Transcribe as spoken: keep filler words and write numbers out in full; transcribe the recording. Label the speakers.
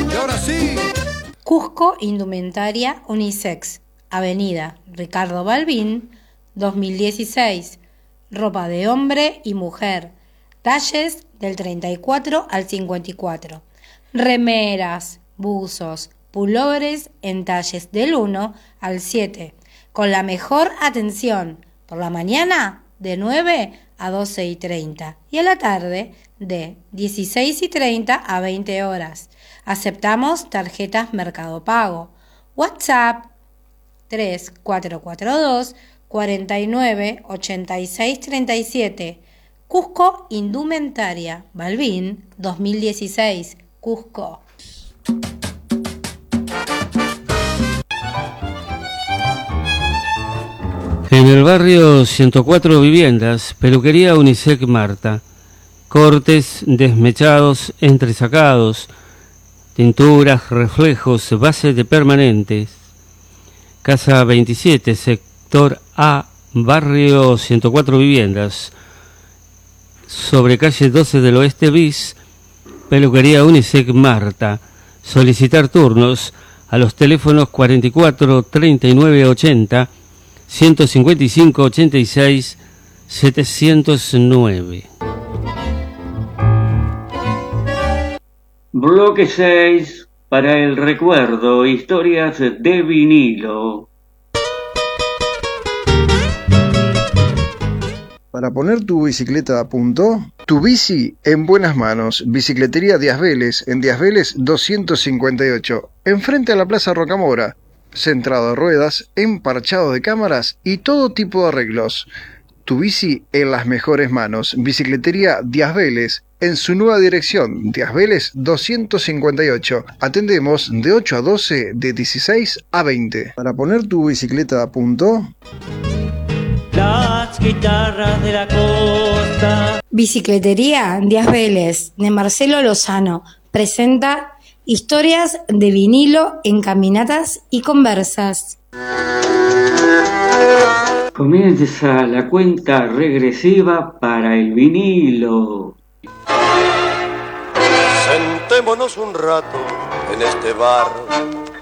Speaker 1: Y ahora sí.
Speaker 2: Cusco Indumentaria Unisex, Avenida Ricardo Balbín, dos mil dieciséis. Ropa de hombre y mujer, talles del treinta y cuatro al cincuenta y cuatro. Remeras, buzos, pullovers en talles del uno al siete, con la mejor atención, por la mañana de nueve a doce y treinta y a la tarde de dieciséis y treinta a veinte horas. Aceptamos tarjetas Mercado Pago. WhatsApp tres cuatro cuatro dos, cuarenta y nueve, ochenta y seis, treinta y siete. Cusco Indumentaria Balbín dos mil dieciséis. Cusco.
Speaker 3: En el barrio ciento cuatro Viviendas, Peluquería Unisec Marta. Cortes, desmechados, entresacados, tinturas, reflejos, base de permanentes. Casa veintisiete, sector A, barrio ciento cuatro Viviendas. Sobre calle doce del Oeste bis, Peluquería Unisec Marta. Solicitar turnos a los teléfonos cuarenta y cuatro, treinta y nueve, ochenta, ciento cincuenta y cinco, ochenta y seis, setecientos nueve.
Speaker 4: Bloque seis, para el recuerdo, historias de vinilo.
Speaker 5: Para poner tu bicicleta a punto, tu bici en buenas manos. Bicicletería Díaz Vélez, en Díaz Vélez doscientos cincuenta y ocho, enfrente a la Plaza Rocamora. Centrado de ruedas, emparchado de cámaras y todo tipo de arreglos. Tu bici en las mejores manos. Bicicletería Díaz Vélez, en su nueva dirección, Díaz Vélez doscientos cincuenta y ocho. Atendemos de ocho a doce, de dieciséis a veinte. Para poner tu bicicleta a punto...
Speaker 6: Las guitarras de la costa.
Speaker 2: Bicicletería Díaz Vélez, de Marcelo Lozano, presenta historias de vinilo en caminatas y conversas.
Speaker 4: Comienza la cuenta regresiva para el vinilo.
Speaker 1: Sentémonos un rato en este bar